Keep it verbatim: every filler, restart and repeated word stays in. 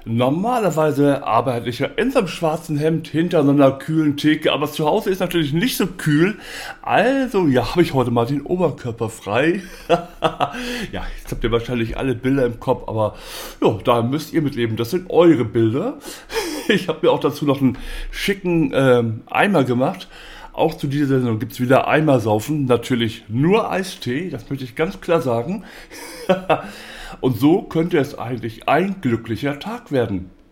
Normalerweise arbeite ich ja in so einem schwarzen Hemd hinter so einer kühlen Theke, aber zu Hause ist natürlich nicht so kühl. Also ja, habe ich heute mal den Oberkörper frei. Ja, jetzt habt ihr wahrscheinlich alle Bilder im Kopf, aber ja, da müsst ihr mitleben. Das sind eure Bilder. Ich habe mir auch dazu noch einen schicken ähm, Eimer gemacht. Auch zu dieser Sendung gibt es wieder Eimersaufen. Natürlich nur Eistee, das möchte ich ganz klar sagen. Und so könnte es eigentlich ein glücklicher Tag werden.